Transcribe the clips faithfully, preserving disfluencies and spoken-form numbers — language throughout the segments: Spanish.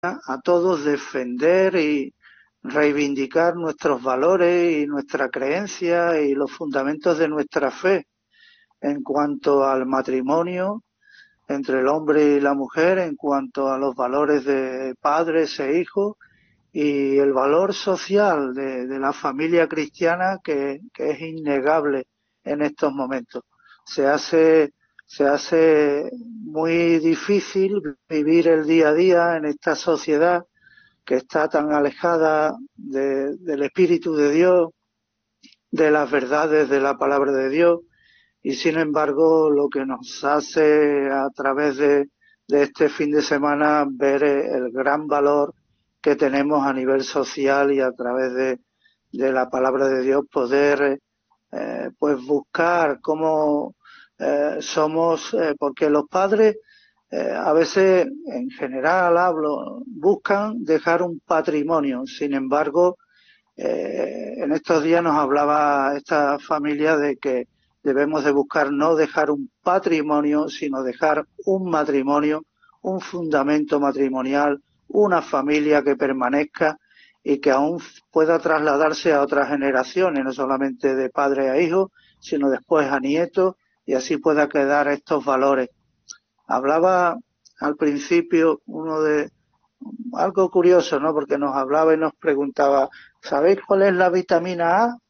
a todos defender y reivindicar nuestros valores y nuestra creencia y los fundamentos de nuestra fe en cuanto al matrimonio entre el hombre y la mujer, en cuanto a los valores de padres e hijos y el valor social de, de la familia cristiana que, que es innegable en estos momentos. Se hace, se hace muy difícil vivir el día a día en esta sociedad que está tan alejada de, del Espíritu de Dios, de las verdades de la palabra de Dios, y sin embargo lo que nos hace a través de, de este fin de semana ver el gran valor que tenemos a nivel social y a través de, de la palabra de Dios poder eh, pues buscar cómo eh, somos, eh, porque los padres eh, a veces en general hablo, buscan dejar un patrimonio, sin embargo eh, en estos días nos hablaba esta familia de que debemos de buscar no dejar un patrimonio, sino dejar un matrimonio, un fundamento matrimonial, una familia que permanezca y que aún pueda trasladarse a otras generaciones, no solamente de padre a hijo, sino después a nietos, y así pueda quedar estos valores. Hablaba al principio uno de algo curioso, ¿no? Porque nos hablaba y nos preguntaba, ¿sabéis cuál es la vitamina A?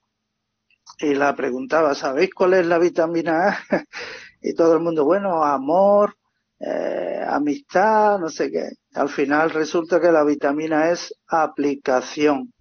Y la preguntaba, ¿sabéis cuál es la vitamina A? Y todo el mundo, bueno, amor, eh, amistad, no sé qué. Al final resulta que la vitamina es aplicación.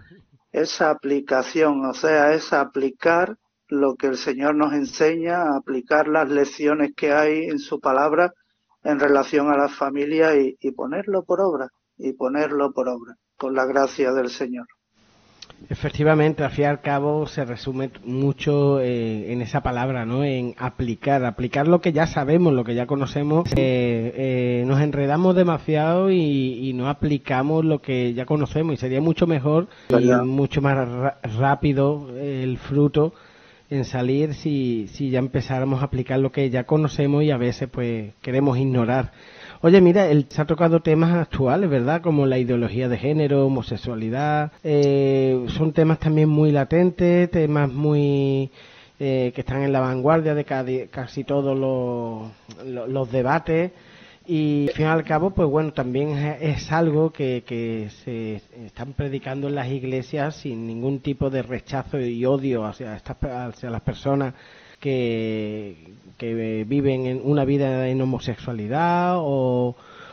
Es aplicación, o sea, es aplicar lo que el Señor nos enseña, aplicar las lecciones que hay en su palabra en relación a la familia y, y ponerlo por obra, y ponerlo por obra, con la gracia del Señor. Efectivamente, al fin y al cabo se resume mucho eh, en esa palabra, ¿no? En aplicar, aplicar lo que ya sabemos, lo que ya conocemos. Eh, eh, nos enredamos demasiado y, y no aplicamos lo que ya conocemos y sería mucho mejor y ¿Verdad? mucho más ra- rápido el fruto en salir si, si ya empezáramos a aplicar lo que ya conocemos y a veces pues queremos ignorar. Oye, mira, él se ha tocado temas actuales, ¿verdad? Como la ideología de género, homosexualidad. Eh, son temas también muy latentes, temas muy eh, que están en la vanguardia de casi, casi todos los, los, los debates. Y al fin y al cabo, pues bueno, también es, es algo que, que se están predicando en las iglesias sin ningún tipo de rechazo y odio hacia, estas, hacia las personas que, que viven en una vida en homosexualidad o,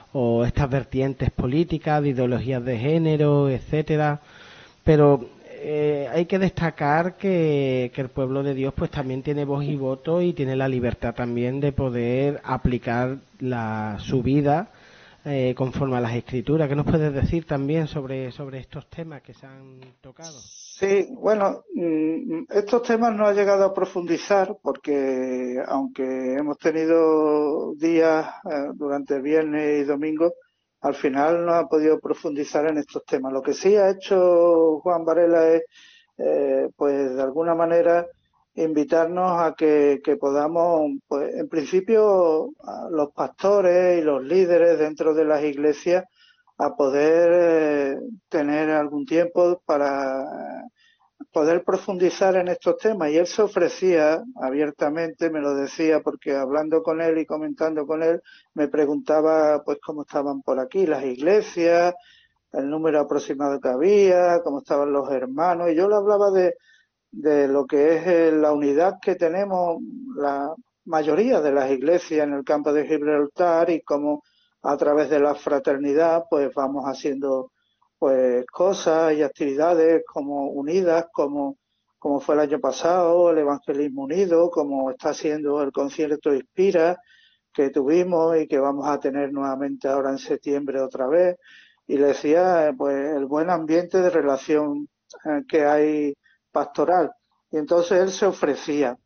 o estas vertientes políticas, de ideologías de género, etcétera. Pero eh, hay que destacar que, que el pueblo de Dios pues también tiene voz y voto y tiene la libertad también de poder aplicar la, su vida eh, conforme a las escrituras. ¿Qué nos puedes decir también sobre, sobre estos temas que se han tocado? Sí, bueno, estos temas no he llegado a profundizar porque aunque hemos tenido días eh, durante viernes y domingo, al final no ha podido profundizar en estos temas. Lo que sí ha hecho Juan Varela es, eh, pues de alguna manera, invitarnos a que, que podamos, pues en principio, a los pastores y los líderes dentro de las iglesias a poder eh, tener algún tiempo para poder profundizar en estos temas. Y él se ofrecía abiertamente, me lo decía, porque hablando con él y comentando con él, me preguntaba pues cómo estaban por aquí las iglesias, el número aproximado que había, cómo estaban los hermanos, y yo le hablaba de, de lo que es eh, la unidad que tenemos la mayoría de las iglesias en el campo de Gibraltar y cómo a través de la fraternidad pues vamos haciendo pues cosas y actividades como unidas, como, como fue el año pasado, el Evangelismo Unido, como está siendo el concierto Inspira que tuvimos y que vamos a tener nuevamente ahora en septiembre otra vez. Y le decía, pues, el buen ambiente de relación eh, que hay pastoral. Y entonces él se ofrecía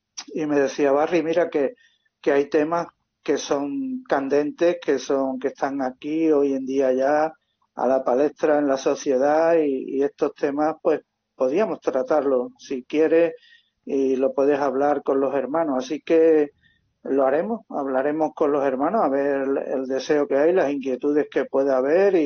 y me decía, Barry, mira que, que hay temas que son candentes, que son, que están aquí hoy en día ya a la palestra en la sociedad y, y estos temas, pues, podíamos tratarlos si quieres y lo puedes hablar con los hermanos. Así que lo haremos, hablaremos con los hermanos a ver el, el deseo que hay, las inquietudes que pueda haber y